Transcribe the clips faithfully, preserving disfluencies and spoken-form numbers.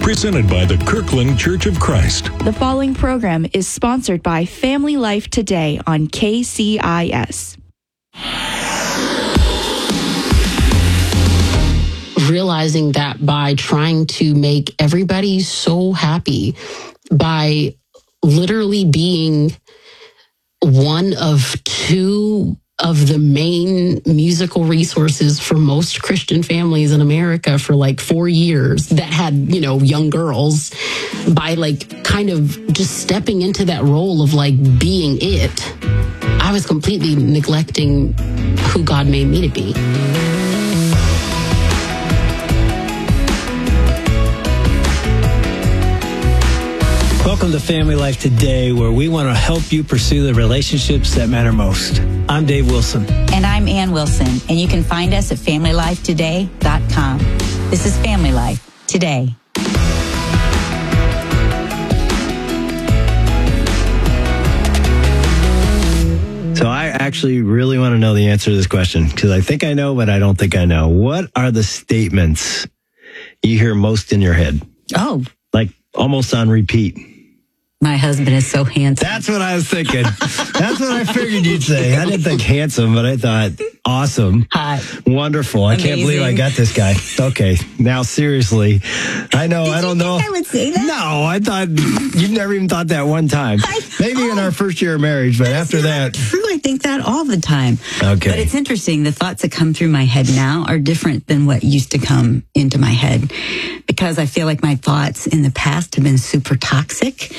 presented by the Kirkland Church of Christ. The following program is sponsored by Family Life Today on K C I S. Realizing that by trying to make everybody so happy, by literally being one of two of the main musical resources for most Christian families in America for like four years that had, you know, young girls, by like kind of just stepping into that role of like being it, I was completely neglecting who God made me to be. Welcome to Family Life Today, where we want to help you pursue the relationships that matter most. I'm Dave Wilson. And I'm Ann Wilson, and you can find us at family life today dot com. This is Family Life Today. So I actually really want to know the answer to this question, because I think I know, but I don't think I know. What are the statements you hear most in your head? Oh, Like almost on repeat. my husband is so handsome. That's what I was thinking. That's what I figured you'd say. I didn't think handsome, but I thought awesome. Hot. Wonderful. I can't believe I got this guy. Okay. Now, seriously, I know, Did I don't you know. think I would say that? No, I thought you never even thought that one time. I- Maybe in oh. our first year of marriage, but That's after not that. true. I think that all the time. Okay. But it's interesting. The thoughts that come through my head now are different than what used to come into my head, because I feel like my thoughts in the past have been super toxic.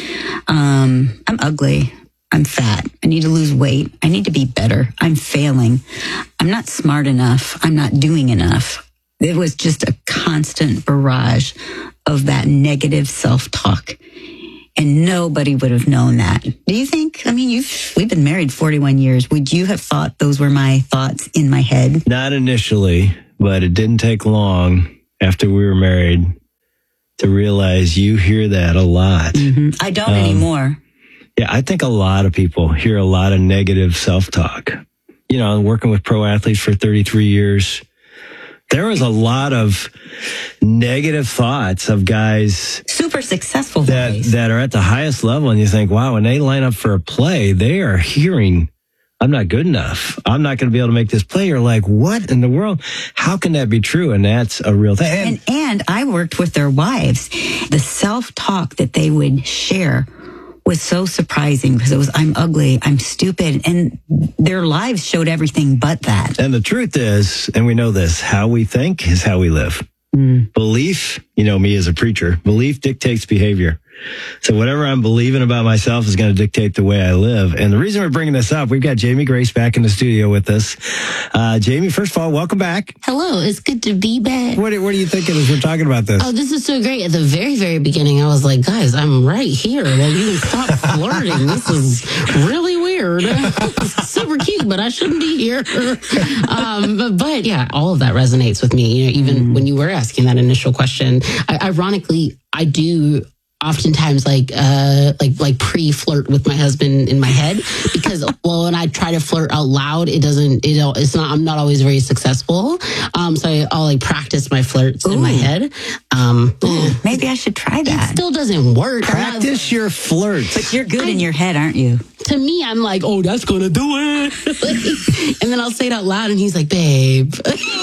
Um, I'm ugly. I'm fat. I need to lose weight. I need to be better. I'm failing. I'm not smart enough. I'm not doing enough. It was just a constant barrage of that negative self-talk. And nobody would have known that. Do you think? I mean, you've we've been married forty-one years. Would you have thought those were my thoughts in my head? Not initially, but it didn't take long after we were married to realize you hear that a lot. Mm-hmm. I don't Um, anymore. Yeah, I think a lot of people hear a lot of negative self-talk. You know, working with pro athletes for thirty-three years, there was a lot of negative thoughts of guys Super successful that boys. that are at the highest level, and you think, wow, when they line up for a play, they are hearing, I'm not good enough. I'm not going to be able to make this play. You're like, what in the world? How can that be true? And that's a real thing. And, and I worked with their wives. The self-talk that they would share was so surprising, because it was, I'm ugly, I'm stupid. And their lives showed everything but that. And the truth is, and we know this, how we think is how we live. Mm. Belief, you know me as a preacher, belief dictates behavior. So whatever I'm believing about myself is going to dictate the way I live. And the reason we're bringing this up, we've got Jamie Grace back in the studio with us. Uh, Jamie, first of all, welcome back. Hello, it's good to be back. What, what are you thinking as we're talking about this? Oh, this is so great. At the very, very beginning, I was like, guys, I'm right here. Like, you can stop flirting. This is really weird. It's super cute, but I shouldn't be here. Um, but, but yeah, all of that resonates with me. You know, even mm. when you were asking that initial question, I, ironically, I do oftentimes like uh like like pre-flirt with my husband in my head, because well, when I try to flirt out loud, it doesn't it it's not I'm not always very successful. Um so I, I'll like practice my flirts Ooh. in my head. Um Ooh, maybe I should try that. It still doesn't work. Practice not, your flirts. But you're good I, in your head, aren't you? To me, I'm like, oh, that's gonna do it. And then I'll say it out loud, and he's like, babe.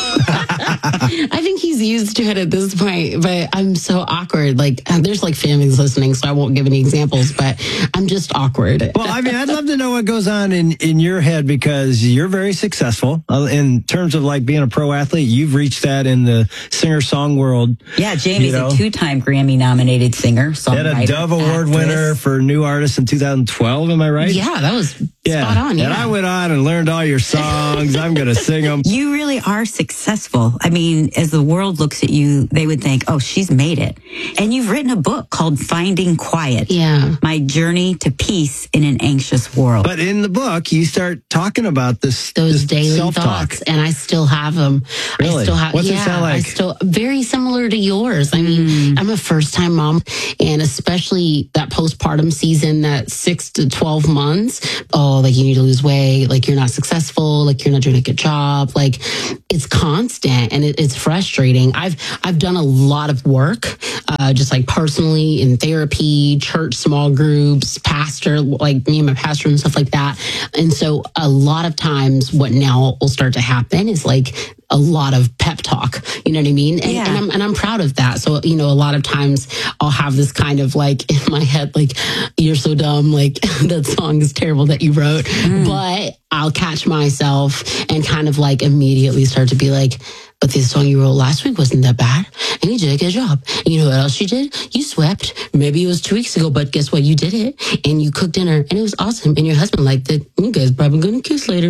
I think he's used to it at this point, but I'm so awkward. Like, there's like families listening, so I won't give any examples, but I'm just awkward. Well, I mean, I'd love to know what goes on in, in your head, because you're very successful in terms of like being a pro athlete. You've reached that in the singer-song world. Yeah, Jamie's you know? a two-time Grammy-nominated singer, songwriter, and a Dove Award actress. winner for New Artist in two thousand twelve, am I right? Yeah, that was yeah. spot on. Yeah. And I went on and learned all your songs. I'm going to sing them. You really are successful. I mean, as the world looks at you, they would think, oh, she's made it. And you've written a book called Finding Quiet. Yeah. My Journey to Peace in an Anxious World. But in the book, you start talking about this, those this daily self-talk. thoughts, and I still have them. Really? I still have. What's yeah, it sound like? I still very similar to yours. I mean, mm. I'm a first-time mom, and especially that postpartum season, that six to twelve months. Oh, oh, like you need to lose weight, like you're not successful, like you're not doing a good job. Like it's constant and it, it's frustrating. I've I've done a lot of work, uh, just like personally in therapy, church, small groups, pastor, like me and my pastor and stuff like that. And so a lot of times what now will start to happen is like a lot of pep talk, you know what I mean? And, Yeah. and I'm and I'm proud of that. So, you know, a lot of times I'll have this kind of like in my head, like, you're so dumb, like that song is terrible that you wrote. Mm. But I'll catch myself and kind of like immediately start to be like, but this song you wrote last week wasn't that bad. And you did a good job. And you know what else you did? You swept. Maybe it was two weeks ago, but guess what? You did it. And you cooked dinner and it was awesome. And your husband liked it. You guys probably gonna kiss later.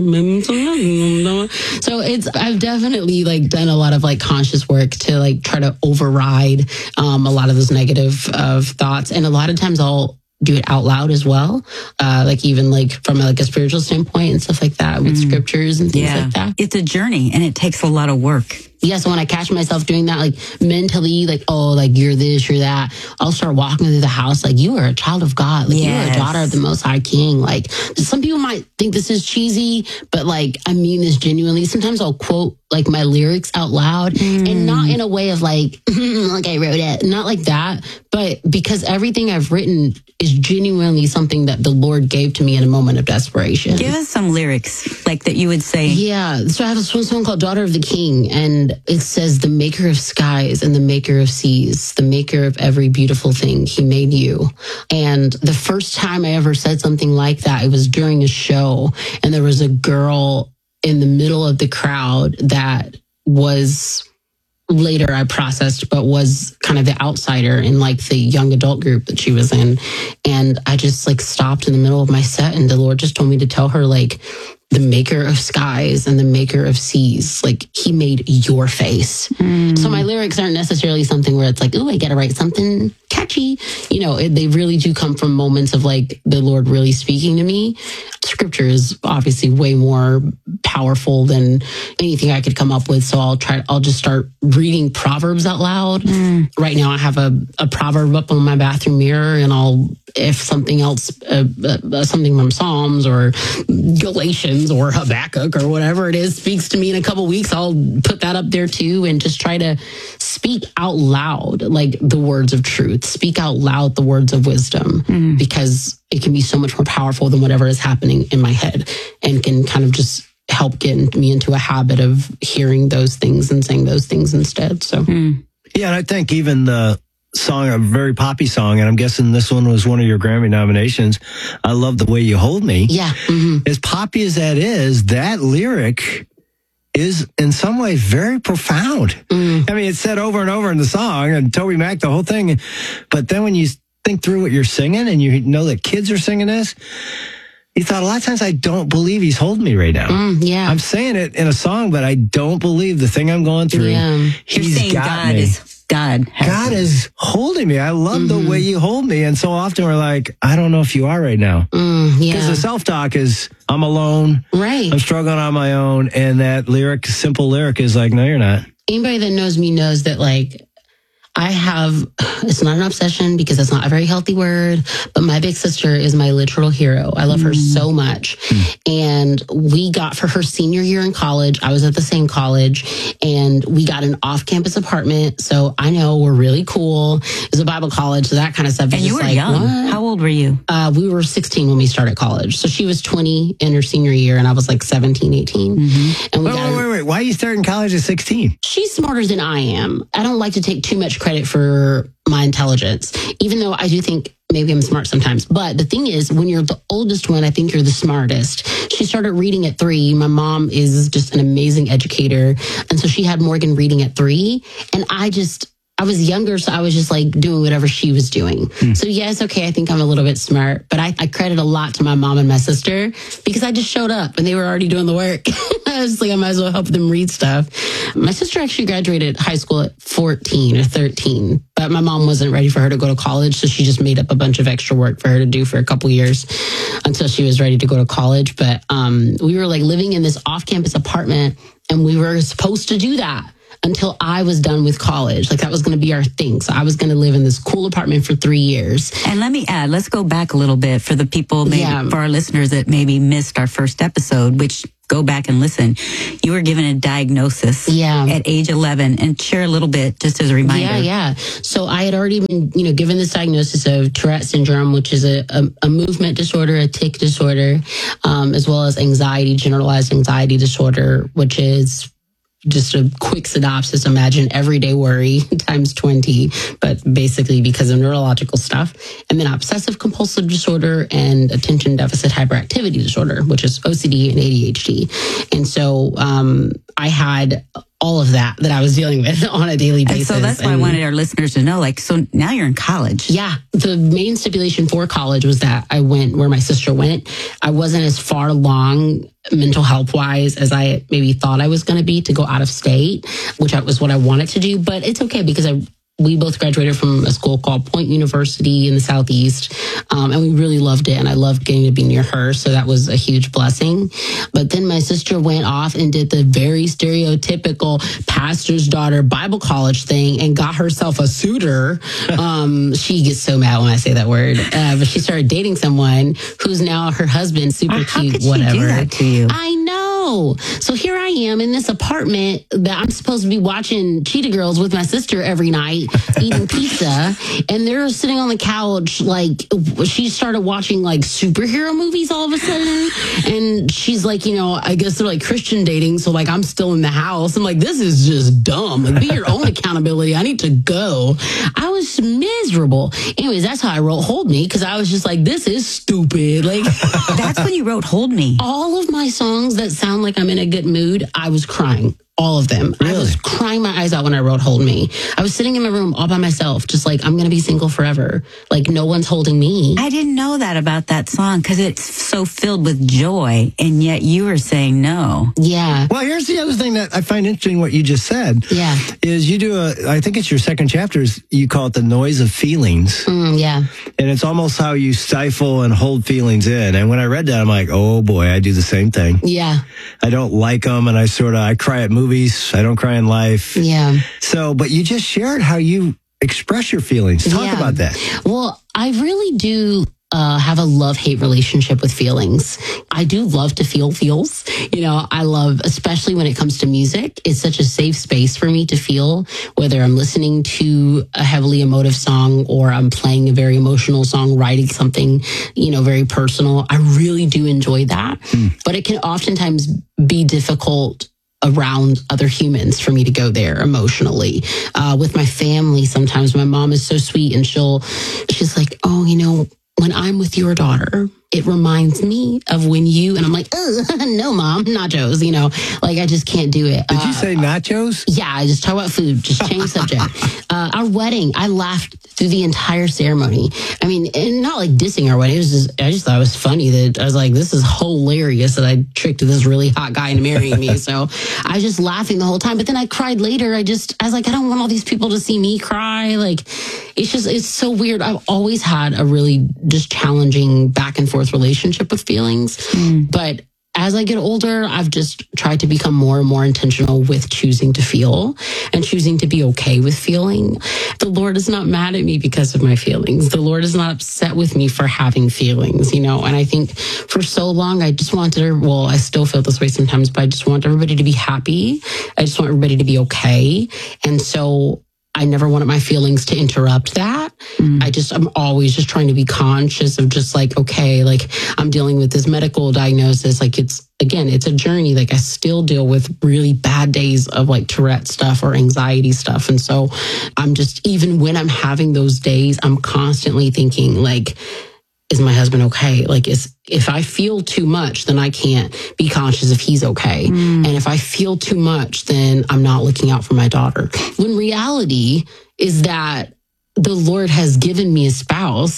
So it's, I've definitely like done a lot of like conscious work to like try to override um, a lot of those negative uh, thoughts. And a lot of times I'll do it out loud as well. Uh, like even like from like a spiritual standpoint and stuff like that with mm. scriptures and things yeah. like that. It's a journey and it takes a lot of work. Yeah, so when I catch myself doing that, like mentally, like, oh, like you're this, you're that, I'll start walking through the house like you are a child of God. Like yes. you are a daughter of the Most High King. Like some people might think this is cheesy, but like I mean this genuinely. Sometimes I'll quote like my lyrics out loud mm. and not in a way of like, like I wrote it, not like that, but because everything I've written is genuinely something that the Lord gave to me in a moment of desperation. Give us some lyrics like that you would say. Yeah, so I have a song called Daughter of the King, and it says, the maker of skies and the maker of seas, the maker of every beautiful thing, he made you. And the first time I ever said something like that, it was during a show, and there was a girl in the middle of the crowd that was later I processed, but was kind of the outsider in like the young adult group that she was in. And I just like stopped in the middle of my set, and the Lord just told me to tell her like, the maker of skies and the maker of seas, like he made your face. Mm. So my lyrics aren't necessarily something where it's like, oh, I got to write something catchy. You know, it, they really do come from moments of like the Lord really speaking to me. Scripture is obviously way more powerful than anything I could come up with. So I'll try, I'll just start reading Proverbs out loud. Mm. Right now I have a, a proverb up on my bathroom mirror, and I'll, if something else, uh, uh, something from Psalms or Galatians or Habakkuk or whatever it is speaks to me in a couple weeks, I'll put that up there too and just try to speak out loud like the words of truth, speak out loud the words of wisdom, mm. because it can be so much more powerful than whatever is happening in my head, and can kind of just help get me into a habit of hearing those things and saying those things instead. So mm. yeah, and I think even the song, a very poppy song, and I'm guessing this one was one of your Grammy nominations, I Love the Way You Hold Me. Yeah. Mm-hmm. As poppy as that is, that lyric is in some way very profound. Mm. I mean, it's said over and over in the song, and Toby Mac, the whole thing. But then when you think through what you're singing and you know that kids are singing this, you thought, a lot of times, I don't believe he's holding me right now. Mm, yeah. I'm saying it in a song, but I don't believe the thing I'm going through. Yeah. He's You're saying got God me. is God. God is holding me. I love mm-hmm. the way you hold me. And so often we're like, I don't know if you are right now. Mm, yeah. Because the self-talk is, I'm alone. Right. I'm struggling on my own. And that lyric, simple lyric is like, no, you're not. Anybody that knows me knows that like, I have, it's not an obsession because it's not a very healthy word, but my big sister is my literal hero. I love mm. her so much. Mm. And we got, for her senior year in college, I was at the same college, and we got an off-campus apartment. So I know we're really cool. It's a Bible college, so that kind of stuff. And you were like, young. What? How old were you? Uh, we were sixteen when we started college. So she was twenty in her senior year, and I was like seventeen, eighteen. Mm-hmm. And we wait, got wait, wait, wait. Why are you starting college at sixteen? She's smarter than I am. I don't like to take too much credit for my intelligence, even though I do think maybe I'm smart sometimes. But the thing is, when you're the oldest one, I think you're the smartest. She started reading at three. My mom is just an amazing educator. And so she had Morgan reading at three. And I just, I was younger, so I was just like doing whatever she was doing. Mm. So yes, okay, I think I'm a little bit smart, but I, I credit a lot to my mom and my sister because I just showed up and they were already doing the work. I was like, I might as well help them read stuff. My sister actually graduated high school at fourteen or thirteen, but my mom wasn't ready for her to go to college, so she just made up a bunch of extra work for her to do for a couple years until she was ready to go to college. But um, we were like living in this off-campus apartment, and we were supposed to do that. until I was done with college. Like that was going to be our thing. So I was going to live in this cool apartment for three years. And let me add, let's go back a little bit for the people, maybe Yeah. for our listeners that maybe missed our first episode, which go back and listen. You were given a diagnosis Yeah. at age eleven, and share a little bit just as a reminder. Yeah, yeah. So I had already been, you know, given this diagnosis of Tourette syndrome, which is a, a, a movement disorder, a tic disorder, um, as well as anxiety, generalized anxiety disorder, which is just a quick synopsis. Imagine everyday worry times twenty, but basically because of neurological stuff. And then obsessive compulsive disorder and attention deficit hyperactivity disorder, which is O C D and A D H D. And so um, I had all of that that I was dealing with on a daily And basis. so that's why I And- wanted our listeners to know, like, so now you're in college. Yeah. The main stipulation for college was that I went where my sister went. I wasn't as far along mental health wise as I maybe thought I was going to be to go out of state, which was what I wanted to do. But it's okay because I we both graduated from a school called Point University in the Southeast. Um, and we really loved it. And I loved getting to be near her. So that was a huge blessing. But then my sister went off and did the very stereotypical pastor's daughter Bible college thing and got herself a suitor. Um, she gets so mad when I say that word. Uh, but she started dating someone who's now her husband, super How cute, could she whatever. do that to you? I know. So here I am in this apartment that I'm supposed to be watching Cheetah Girls with my sister every night, eating pizza, and they're sitting on the couch like she started watching like superhero movies all of a sudden, and she's like, you know, I guess they're like Christian dating, so like I'm still in the house. I'm like, this is just dumb. Like, be your own accountability. I need to go. I was miserable. Anyways, that's how I wrote Hold Me, because I was just like, this is stupid. Like That's when you wrote Hold Me. all of my songs that sound like I'm in a good mood, I was crying. All of them. I was crying my eyes out when I wrote Hold Me. I was sitting in my room all by myself, just like, I'm going to be single forever. Like, no one's holding me. I didn't know that about that song because it's so filled with joy, and yet you were saying no. Yeah. Well, here's the other thing that I find interesting what you just said. Yeah. Is you do a, I think it's your second chapter, is you call it the noise of feelings. Mm, yeah. And it's almost how you stifle and hold feelings in. And when I read that, I'm like, oh boy, I do the same thing. Yeah. I don't like them. And I sort of, I cry at movies. I don't cry in life. Yeah. So, but you just shared how you express your feelings. Talk Yeah. about that. Well, I really do uh, have a love-hate relationship with feelings. I do love to feel feels. You know, I love, especially when it comes to music, it's such a safe space for me to feel, whether I'm listening to a heavily emotive song or I'm playing a very emotional song, writing something, you know, very personal. I really do enjoy that. Mm. But it can oftentimes be difficult around other humans for me to go there emotionally. Uh, with my family, sometimes my mom is so sweet and she'll, she's like, oh, you know, when I'm with your daughter, it reminds me of when you, and I'm like, no, mom, nachos, you know, like I just can't do it. Did uh, you say nachos? Yeah, I just talk about food, just change subject. Uh, our wedding, I laughed through the entire ceremony. I mean, and not like dissing our wedding. It was just, I just thought it was funny that I was like, this is hilarious that I tricked this really hot guy into marrying me. So I was just laughing the whole time. But then I cried later. I just, I was like, I don't want all these people to see me cry. Like, it's just, it's so weird. I've always had a really just challenging back and forth relationship with feelings. Mm. But as I get older, I've just tried to become more and more intentional with choosing to feel and choosing to be okay with feeling. The Lord is not mad at me because of my feelings. The Lord is not upset with me for having feelings, you know. And I think for so long, I just wanted, well, I still feel this way sometimes, but I just want everybody to be happy. I just want everybody to be okay. And so I never wanted my feelings to interrupt that. Mm. I just, I'm always just trying to be conscious of just like, okay, like I'm dealing with this medical diagnosis. Like it's, again, it's a journey. Like I still deal with really bad days of like Tourette stuff or anxiety stuff. And so I'm just, even when I'm having those days, I'm constantly thinking like, is my husband okay? Like, is if I feel too much, then I can't be conscious if he's okay. Mm. And if I feel too much, then I'm not looking out for my daughter. When reality is that the Lord has given me a spouse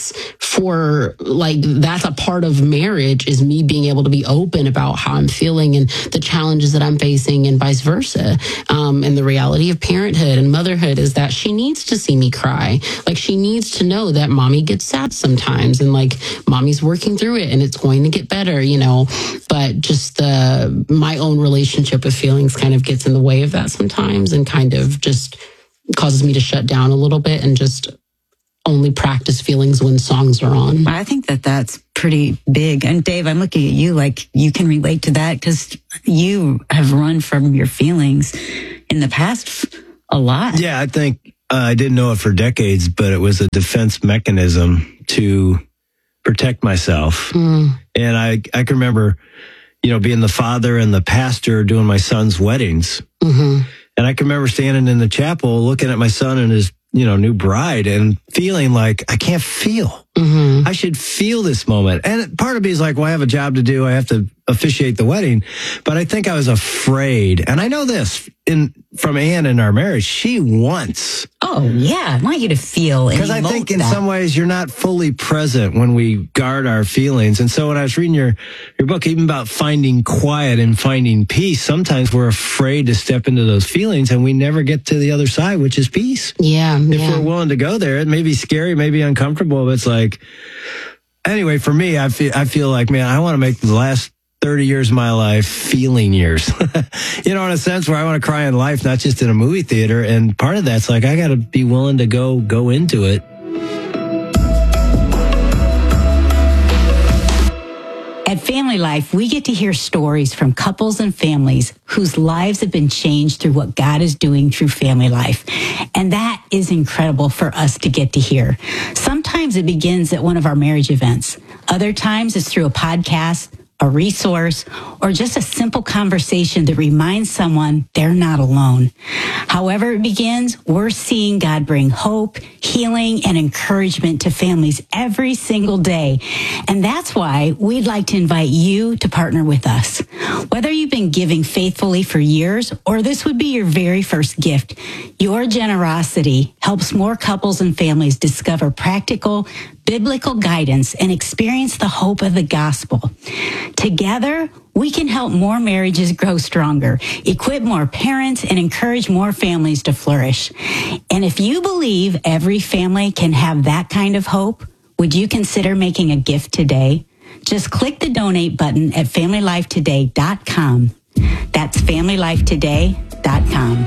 for like, that's a part of marriage, is me being able to be open about how I'm feeling and the challenges that I'm facing and vice versa. Um, and the reality of parenthood and motherhood is that she needs to see me cry. Like, she needs to know that mommy gets sad sometimes and like mommy's working through it and it's going to get better, you know, but just the, my own relationship with feelings kind of gets in the way of that sometimes and kind of just causes me to shut down a little bit and just only practice feelings when songs are on. I think that that's pretty big. And Dave, I'm looking at you like you can relate to that because you have run from your feelings in the past a lot. Yeah, I think uh, I didn't know it for decades, but it was a defense mechanism to protect myself. Mm. And I, I can remember, you know, being the father and the pastor doing my son's weddings. Mm-hmm. And I can remember standing in the chapel looking at my son and his, you know, new bride and feeling like I can't feel. Mm-hmm. I should feel this moment. And part of me is like, well, I have a job to do. I have to officiate the wedding. But I think I was afraid. And I know this in from Ann in our marriage. She wants. Oh, yeah. I want you to feel. Because I think in that. some ways you're not fully present when we guard our feelings. And so when I was reading your, your book, even about finding quiet and finding peace, sometimes we're afraid to step into those feelings and we never get to the other side, which is peace. Yeah. If yeah. we're willing to go there, it may be scary, maybe uncomfortable, but it's like, anyway, for me, I feel, I feel like, man, I want to make the last thirty years of my life feeling years, you know, in a sense where I want to cry in life, not just in a movie theater. And part of that's like, I got to be willing to go, go into it. At Family Life, we get to hear stories from couples and families whose lives have been changed through what God is doing through Family Life. And that is incredible for us to get to hear. Sometimes it begins at one of our marriage events. Other times it's through a podcast, a resource, or just a simple conversation that reminds someone they're not alone. However it begins, we're seeing God bring hope, healing, and encouragement to families every single day. And that's why we'd like to invite you to partner with us. Whether you've been giving faithfully for years or this would be your very first gift, your generosity helps more couples and families discover practical, biblical guidance and experience the hope of the gospel. Together, we can help more marriages grow stronger, equip more parents, and encourage more families to flourish. And if you believe every family can have that kind of hope, would you consider making a gift today? Just click the donate button at family life today dot com. That's family life today dot com.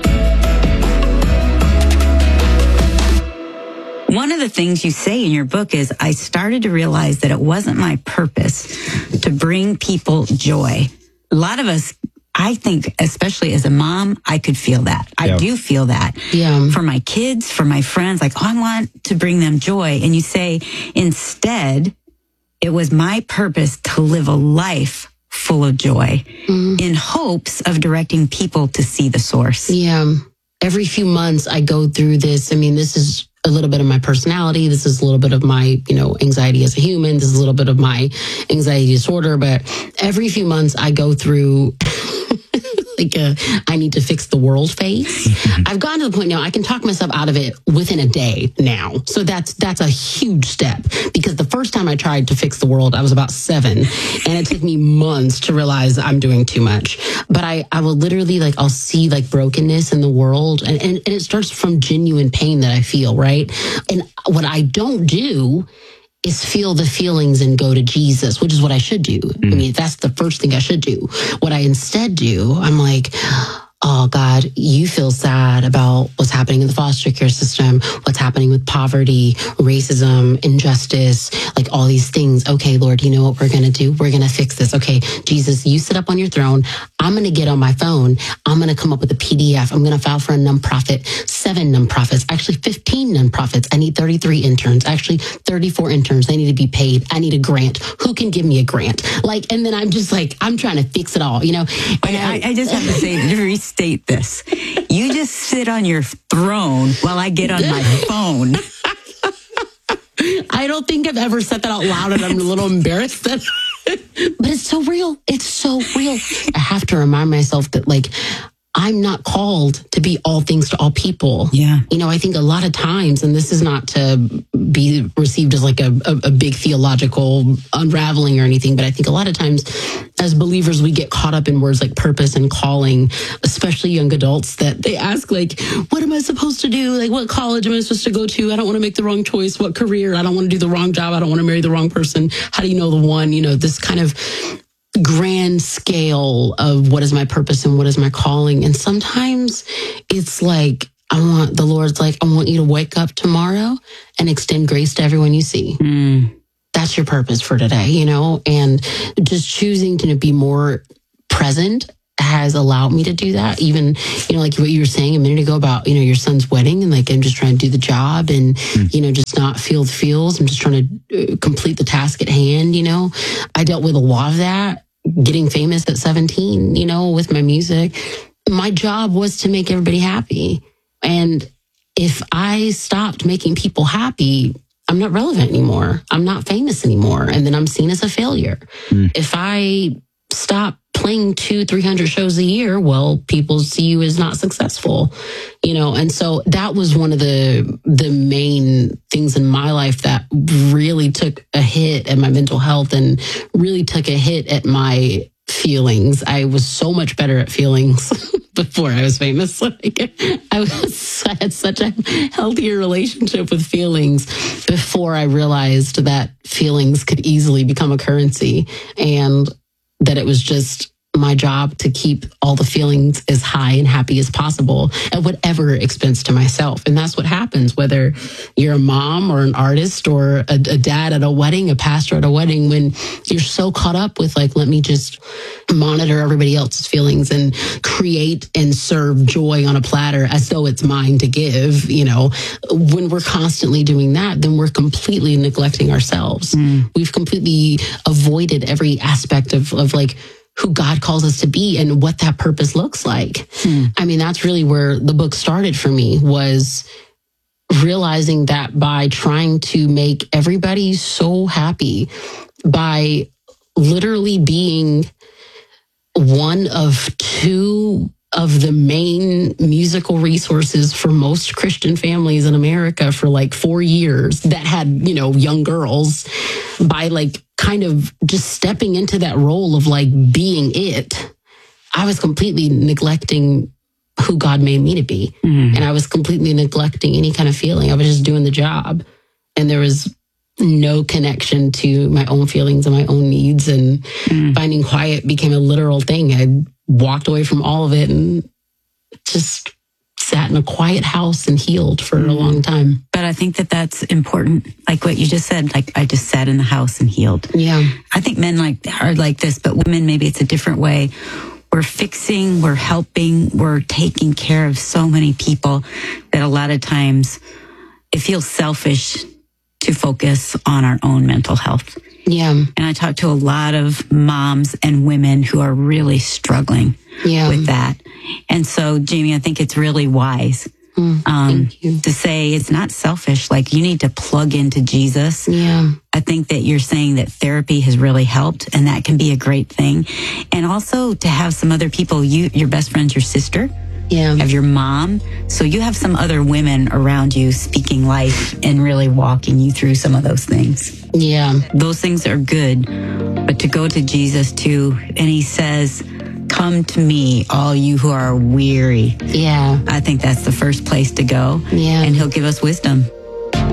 One of the things you say in your book is, I started to realize that it wasn't my purpose to bring people joy. A lot of us, I think, especially as a mom, I could feel that. I yep. do feel that. Yeah. For my kids, for my friends, like, oh, I want to bring them joy. And you say, instead, it was my purpose to live a life full of joy mm. in hopes of directing people to see the source. Yeah. Every few months I go through this. I mean, this is a little bit of my personality. This is a little bit of my, you know, anxiety as a human. This is a little bit of my anxiety disorder. But every few months I go through like a, I need to fix the world phase. I've gotten to the point now I can talk myself out of it within a day now. So that's that's a huge step, because the first time I tried to fix the world, I was about seven, and it took me months to realize I'm doing too much. But I, I will literally, like, I'll see like brokenness in the world, and, and, and it starts from genuine pain that I feel, right? And what I don't do is feel the feelings and go to Jesus, which is what I should do. Mm. I mean, that's the first thing I should do. What I instead do, I'm like, oh God, you feel sad about what's happening in the foster care system, what's happening with poverty, racism, injustice, like all these things. Okay, Lord, you know what we're going to do? We're going to fix this. Okay, Jesus, you sit up on your throne. I'm going to get on my phone. I'm going to come up with a P D F. I'm going to file for a nonprofit, seven nonprofits, actually fifteen nonprofits. I need thirty-three interns, actually thirty-four interns. They need to be paid. I need a grant. Who can give me a grant? Like, and then I'm just like, I'm trying to fix it all, you know? And I, I just have to say, to restate this, you just sit on your throne while I get on my phone. I don't think I've ever said that out loud, and I'm a little embarrassed. That, but it's so real. It's so real. I have to remind myself that, like, I'm not called to be all things to all people. Yeah. You know, I think a lot of times, and this is not to be received as like a, a, a big theological unraveling or anything, but I think a lot of times as believers, we get caught up in words like purpose and calling, especially young adults, that they ask like, what am I supposed to do? Like, what college am I supposed to go to? I don't want to make the wrong choice. What career? I don't want to do the wrong job. I don't want to marry the wrong person. How do you know the one? You know, this kind of grand scale of what is my purpose and what is my calling. And sometimes it's like, I want, the Lord's like, I want you to wake up tomorrow and extend grace to everyone you see. Mm. That's your purpose for today, you know? And just choosing to be more present has allowed me to do that. Even, you know, like what you were saying a minute ago about, you know, your son's wedding, and like, I'm just trying to do the job and, mm. you know, just not feel the feels. I'm just trying to complete the task at hand, you know? I dealt with a lot of that. Getting famous at seventeen, you know, with my music. My job was to make everybody happy. And if I stopped making people happy, I'm not relevant anymore. I'm not famous anymore. And then I'm seen as a failure. Mm. If I stop playing two, three hundred shows a year, well, people see you as not successful, you know? And so that was one of the, the main things in my life that really took a hit at my mental health and really took a hit at my feelings. I was so much better at feelings before I was famous. Like, I was, I had such a healthier relationship with feelings before I realized that feelings could easily become a currency, and that it was just my job to keep all the feelings as high and happy as possible at whatever expense to myself. And that's what happens, whether you're a mom or an artist or a, a dad at a wedding, a pastor at a wedding, when you're so caught up with like, let me just monitor everybody else's feelings and create and serve joy on a platter as though it's mine to give. You know, when we're constantly doing that, then we're completely neglecting ourselves. Mm. We've completely avoided every aspect of, of like, who God calls us to be and what that purpose looks like. Hmm. I mean, that's really where the book started for me, was realizing that by trying to make everybody so happy, by literally being one of two of the main musical resources for most Christian families in America for like four years that had, you know, young girls, by like kind of just stepping into that role of like being it, I was completely neglecting who God made me to be. Mm. And I was completely neglecting any kind of feeling. I was just doing the job. And there was no connection to my own feelings and my own needs. And mm. finding quiet became a literal thing. I walked away from all of it and just sat in a quiet house and healed for mm. a long time. But I think that that's important. Like what you just said, like I just sat in the house and healed. Yeah. I think men like are like this, but women, maybe it's a different way. We're fixing, we're helping, we're taking care of so many people that a lot of times it feels selfish to focus on our own mental health. Yeah. And I talk to a lot of moms and women who are really struggling yeah. with that. And so, Jamie, I think it's really wise mm, um, to say it's not selfish. Like, you need to plug into Jesus. Yeah. I think that you're saying that therapy has really helped, and that can be a great thing. And also to have some other people, you, your best friend's your sister. Yeah. You have your mom. So you have some other women around you speaking life and really walking you through some of those things. Yeah. Those things are good. But to go to Jesus too, and he says, come to me, all you who are weary. Yeah. I think that's the first place to go. Yeah. And he'll give us wisdom.